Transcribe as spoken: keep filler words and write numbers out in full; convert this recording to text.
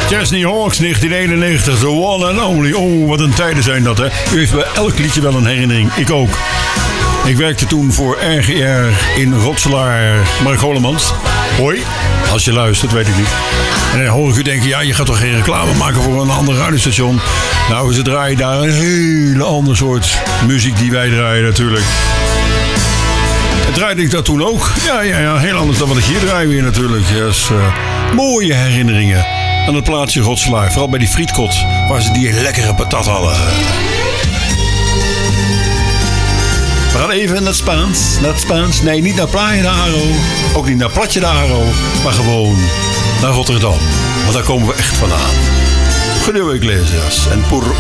Chesney Hawkes, negentien eenennegentig, the one and only. Oh, wat een tijden zijn dat, hè. U heeft bij elk liedje wel een herinnering. Ik ook. Ik werkte toen voor R G R in Rotselaar. Mark Holemans. Hoi, als je luistert, weet ik niet. En dan hoor ik u denken, ja, je gaat toch geen reclame maken voor een ander radiostation? Nou, ze draaien daar een hele ander soort muziek die wij draaien natuurlijk. En draaide ik dat toen ook? Ja, ja, ja, heel anders dan wat ik hier draai weer natuurlijk. Yes, uh, mooie herinneringen aan het plaatsje Rotselaar. Vooral bij die frietkot, waar ze die lekkere patat hadden. We gaan even naar het Spaans. Naar het Spaans. Nee, niet naar Playa de Haro. Ook niet naar Platje de Haro. Maar gewoon naar Rotterdam. Want daar komen we echt vandaan. Goedendag, Iglesias. En por